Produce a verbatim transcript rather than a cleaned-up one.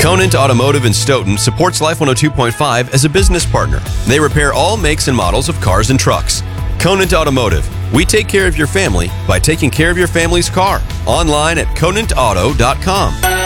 Conant Automotive in Stoughton supports Life one oh two point five as a business partner. They repair all makes and models of cars and trucks. Conant Automotive. We take care of your family by taking care of your family's car. Online at conant auto dot com.